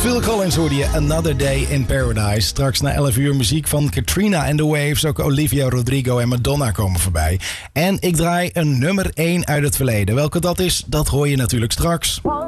Phil Collins hoorde je Another Day in Paradise. Straks na 11 uur muziek van Katrina and the Waves. Ook Olivia Rodrigo en Madonna komen voorbij. En ik draai een nummer 1 uit het verleden. Welke dat is, dat hoor je natuurlijk straks.